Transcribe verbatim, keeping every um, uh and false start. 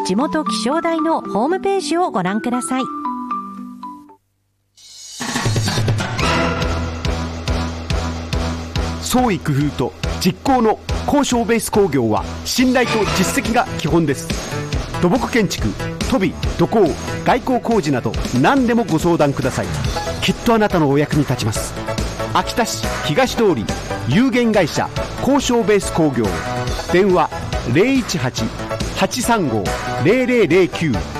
地元気象台のホームページをご覧ください。 創意工夫と実行の高尚ベース工業は信頼と実績が基本です。土木建築、都備、土工、外構工事など何でもご相談ください。きっとあなたのお役に立ちます。秋田市東通り有限会社高尚ベース工業、電話 ゼロいちはち はちさんご ゼロゼロゼロきゅう